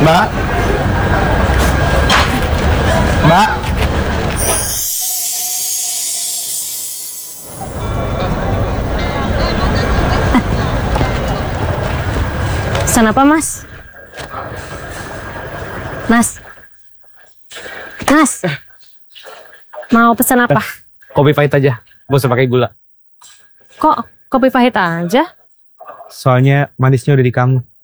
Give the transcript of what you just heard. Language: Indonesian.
Mbak. Mbak. Pesan apa, Mas? Mas. Mas. Mau pesan apa? Kopi pahit aja, gak usah pakai gula. Kok kopi pahit aja? Soalnya manisnya udah di kamu.